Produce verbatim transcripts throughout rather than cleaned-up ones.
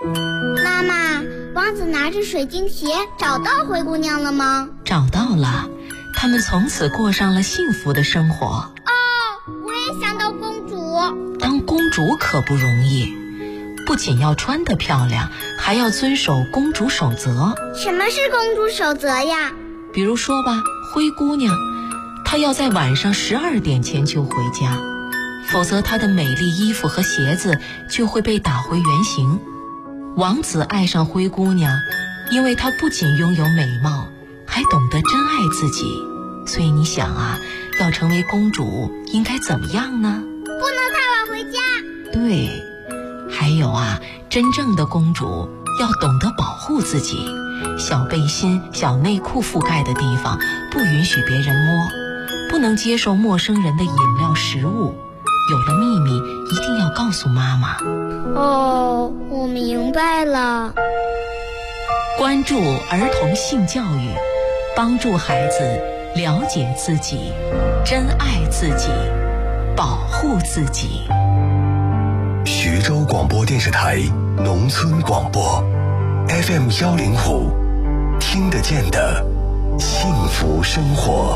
妈妈，王子拿着水晶鞋找到灰姑娘了吗？ 找到了，他们从此过上了幸福的生活。 哦，我也想当公主。 当公主可不容易，不仅要穿得漂亮，还要遵守公主守则。 什么是公主守则呀？ 比如说吧，灰姑娘，她要在晚上十二点前就回家，否则她的美丽衣服和鞋子就会被打回原形。王子爱上灰姑娘，因为她不仅拥有美貌，还懂得珍爱自己。所以你想啊，要成为公主应该怎么样呢？ 不能太晚回家。 对，还有啊，真正的公主要懂得保护自己，小背心、小内裤覆盖的地方不允许别人摸，不能接受陌生人的饮料食物，有了秘密一定要告诉妈妈。 哦，我明白了。 关注儿童性教育，帮助孩子了解自己，珍爱自己，保护自己。 徐州广播电视台农村广播 F M 幺零五，听得见的幸福生活。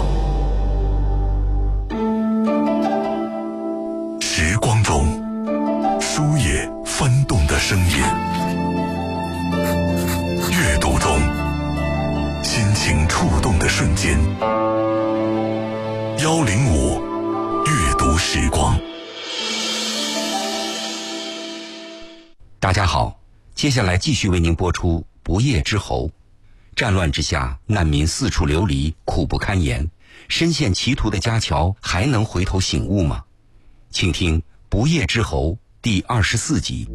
时光中书页翻动的声音，阅读中心情触动的瞬间。幺零五阅读时光。 大家好，接下来继续为您播出《不夜之侯》。战乱之下，难民四处流离，苦不堪言。深陷歧途的家乔还能回头醒悟吗？请听《不夜之侯》第二十四集。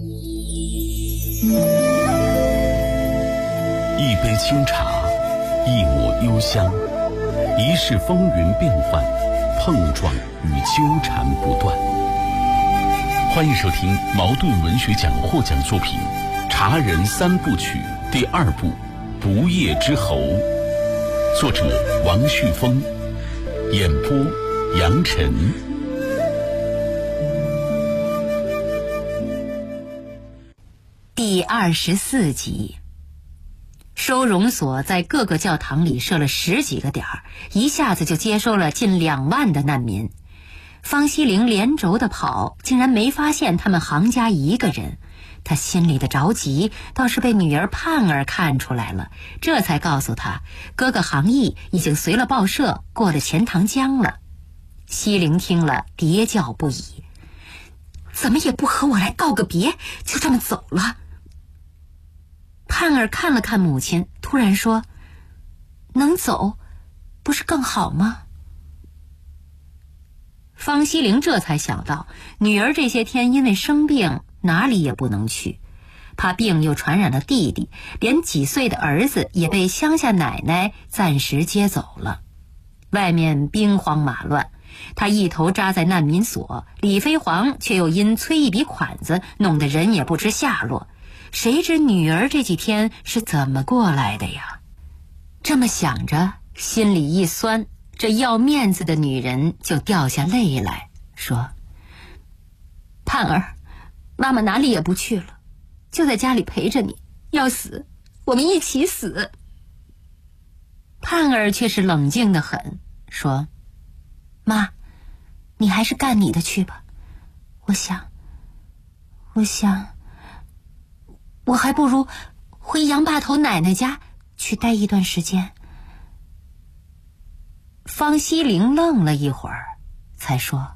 一杯清茶，一抹幽香，一世风云变幻，碰撞与纠缠不断。欢迎收听茅盾文学奖获奖作品《茶人三部曲》第二部《不夜之侯》，作者王旭峰，演播杨晨。 第二十四集。收容所在各个教堂里设了十几个点儿，一下子就接收了近两万的难民。方希龄连轴的跑，竟然没发现他们行家一个人。他心里的着急倒是被女儿盼儿看出来了，这才告诉他，哥哥杭义已经随了报社过了钱塘江了。希龄听了跌叫不已，怎么也不和我来告个别，就这么走了。盼儿看了看母亲，突然说，能走不是更好吗？方希龄这才想到，女儿这些天因为生病哪里也不能去，怕病又传染了弟弟，连几岁的儿子也被乡下奶奶暂时接走了。外面兵荒马乱，他一头扎在难民所，李飞黄却又因催一笔款子弄得人也不知下落，谁知女儿这几天是怎么过来的呀？这么想着，心里一酸，这要面子的女人就掉下泪来，说，盼儿，妈妈哪里也不去了，就在家里陪着你，要死我们一起死。盼儿却是冷静得很，说，妈，你还是干你的去吧，我想我想我还不如回杨把头奶奶家去待一段时间。方希龄愣了一会儿，才说，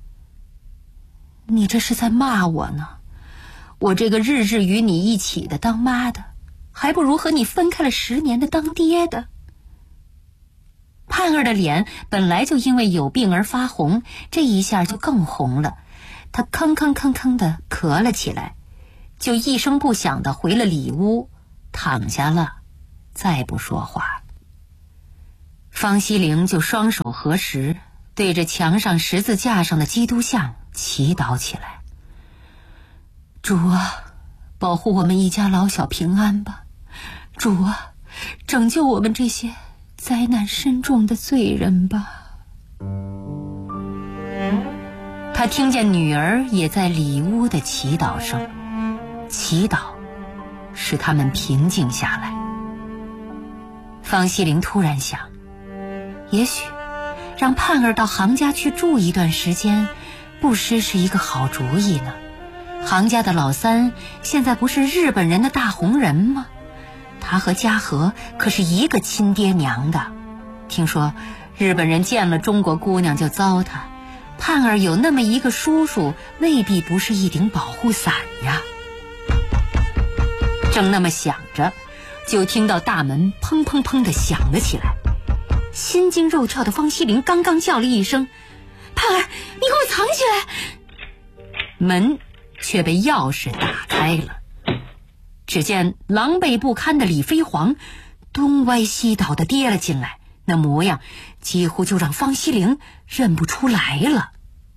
你这是在骂我呢，我这个日日与你一起的当妈的，还不如和你分开了十年的当爹的。盼儿的脸本来就因为有病而发红，这一下就更红了，她吭吭吭吭地咳了起来，就一声不响地回了里屋，躺下了，再不说话。方希龄就双手合十，对着墙上十字架上的基督像祈祷起来，主啊，保护我们一家老小平安吧，主啊，拯救我们这些灾难深重的罪人吧。他听见女儿也在里屋的祈祷声，祈祷使他们平静下来。方希龄突然想，也许让盼儿到杭家去住一段时间，不失是一个好主意呢。杭家的老三现在不是日本人的大红人吗？他和嘉禾可是一个亲爹娘的，听说日本人见了中国姑娘就糟蹋，盼儿有那么一个叔叔，未必不是一顶保护伞呀。正那么想着，就听到大门砰砰砰地响了起来。心惊肉跳的方希龄刚刚叫了一声：“盼儿，你给我藏起来！”门却被钥匙打开了。只见狼狈不堪的李飞黄东歪西倒地跌了进来，那模样几乎就让方希龄认不出来了。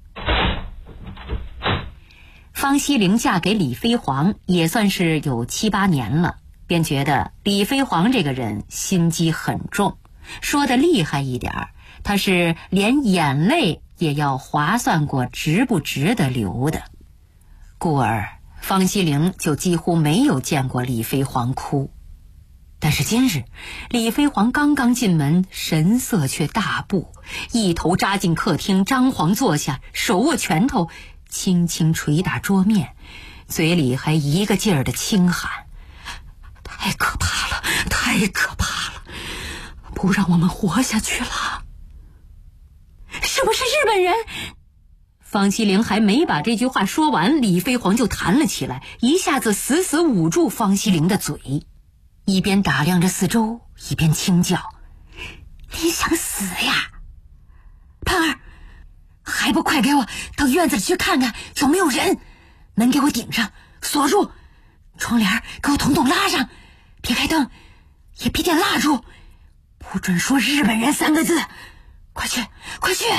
方希龄嫁给李飞黄也算是有七八年了，便觉得李飞黄这个人心机很重，说得厉害一点，他是连眼泪也要划算过值不值得流的。故而方希龄就几乎没有见过李飞黄哭。但是今日李飞黄刚刚进门，神色却大不，一头扎进客厅，张皇坐下，手握拳头轻轻捶打桌面，嘴里还一个劲儿地轻喊：“太可怕了，太可怕了，不让我们活下去了！”是不是日本人？方希龄还没把这句话说完，李飞黄就弹了起来，一下子死死捂住方希龄的嘴，一边打量着四周，一边轻叫：“你想死呀？盼儿，还不快给我到院子里去看看有没有人，门给我顶上锁住，窗帘给我统统拉上，别开灯，也别点蜡烛，不准说日本人三个字，快去快去！”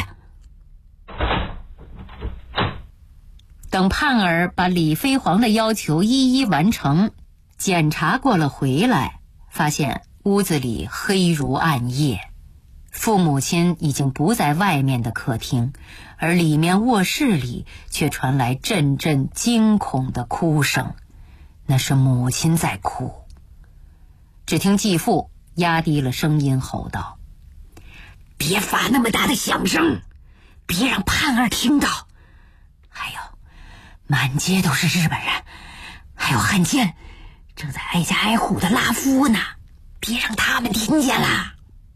等盼儿把李飞黄的要求一一完成，检查过了回来，发现屋子里黑如暗夜，父母亲已经不在外面的客厅，而里面卧室里却传来阵阵惊恐的哭声，那是母亲在哭。只听继父压低了声音吼道：“别发那么大的响声，别让盼儿听到，还有满街都是日本人，还有汉奸正在挨家挨户的拉夫呢，别让他们听见了。”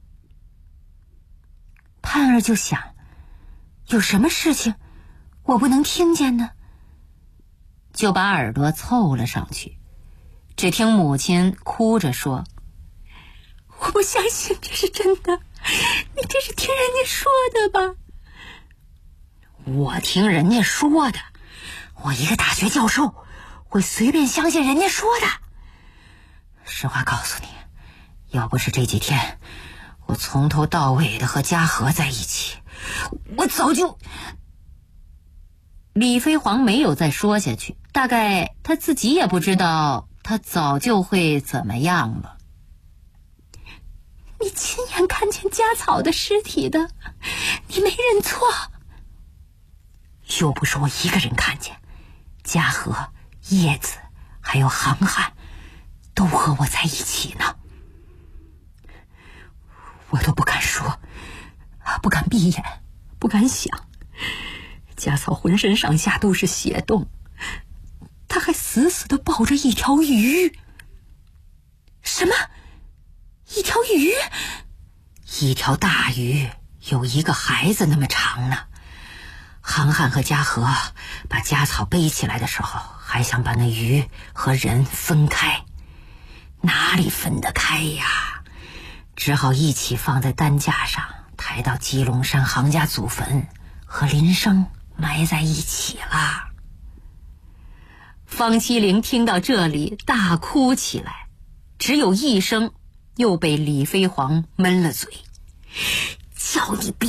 盼儿就想，有什么事情我不能听见呢？就把耳朵凑了上去，只听母亲哭着说：“我不相信这是真的，你这是听人家说的吧？”“我听人家说的，我一个大学教授会随便相信人家说的？实话告诉你，要不是这几天我从头到尾的和嘉禾在一起，我早就……”李飞黄没有再说下去，大概他自己也不知道他早就会怎么样了。“你亲眼看见家草的尸体的，你没认错。”“又不是我一个人看见，嘉禾、叶子还有航汉都和我在一起呢。我都不敢说，不敢闭眼，不敢想。家草浑身上下都是血洞，他还死死地抱着一条鱼。”“什么？一条鱼？”“一条大鱼，有一个孩子那么长呢。航汉和嘉禾把家草背起来的时候，还想把那鱼和人分开，哪里分得开呀？只好一起放在担架上，抬到基隆山杭家祖坟，和林生埋在一起了。”方希龄听到这里大哭起来，只有一声又被李飞黄闷了嘴：“叫你别